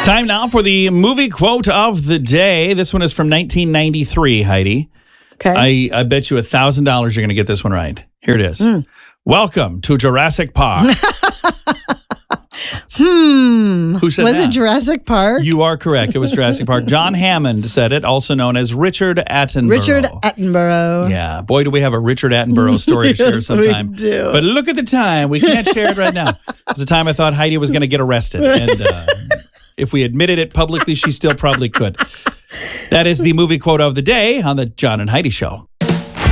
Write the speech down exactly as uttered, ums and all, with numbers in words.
Time now for the movie quote of the day. This one is from nineteen ninety-three, Heidi. Okay. I, I bet you one thousand dollars you're going to get this one right. Here it is. Mm. Welcome to Jurassic Park. Hmm. Who said was that? it Jurassic Park? You are correct. It was Jurassic Park. John Hammond said it, also known as Richard Attenborough. Richard Attenborough. Yeah. Boy, do we have a Richard Attenborough story to yes, share sometime. We do. But look at the time. We can't share it right now. It was the time I thought Heidi was going to get arrested. And uh, if we admitted it publicly, she still probably could. That is the movie quote of the day on the John and Heidi Show.